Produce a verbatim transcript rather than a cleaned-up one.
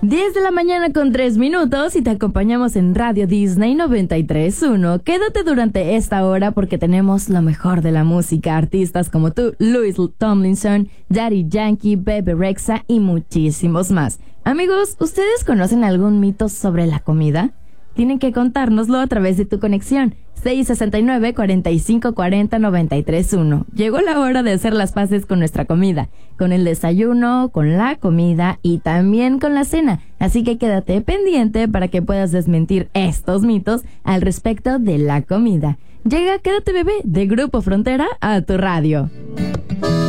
diez de la mañana con tres minutos y te acompañamos en Radio Disney noventa y tres punto uno. Quédate durante esta hora porque tenemos lo mejor de la música, artistas como tú, Louis Tomlinson, Daddy Yankee, Bebe Rexha y muchísimos más. Amigos, ¿ustedes conocen algún mito sobre la comida? Tienen que contárnoslo a través de tu conexión seis sesenta y nueve, cuarenta y cinco cuarenta, noventa y tres uno. Llegó la hora de hacer las paces con nuestra comida, con el desayuno, con la comida y también con la cena. Así que quédate pendiente para que puedas desmentir estos mitos al respecto de la comida. Llega Quédate Bebé de Grupo Frontera a tu radio.